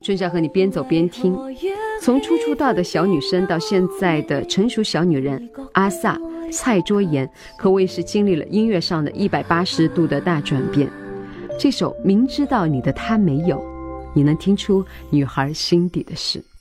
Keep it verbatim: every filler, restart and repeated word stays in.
春夏和你边走边听，从初出道的小女生到现在的成熟小女人，阿 sa、蔡卓妍可谓是经历了音乐上的一百八十度的大转变。这首明知道你的他没有，你能听出女孩心底的事。